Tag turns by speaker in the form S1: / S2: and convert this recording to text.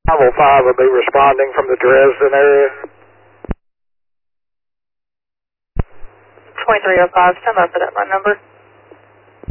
S1: 505 will be responding from the Dresden area.
S2: 2305, stand up for that line number.